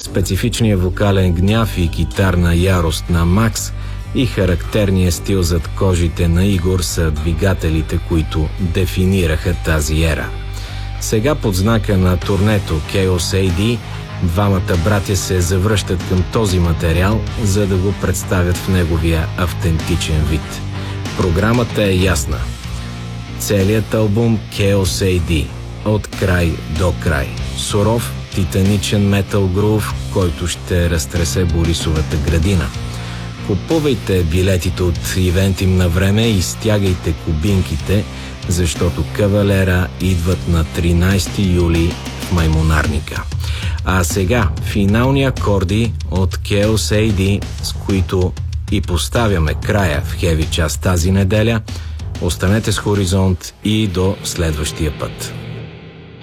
специфичния вокален гняв и китарна ярост на Макс и характерния стил зад кожите на Игор са двигателите, които дефинираха тази ера. Сега под знака на турнето Chaos AD, двамата братя се завръщат към този материал, за да го представят в неговия автентичен вид. Програмата е ясна. Целият албум Chaos AD, от край до край. Суров, титаничен метал грув, който ще разтресе Борисовата градина. Купувайте билетите от ивентим на време и стягайте кубинките, защото Кавалера идват на 13 юли в Маймунарника. А сега финални акорди от Chaos AD, с които и поставяме края в хеви час тази неделя. Останете с Хоризонт и до следващия път.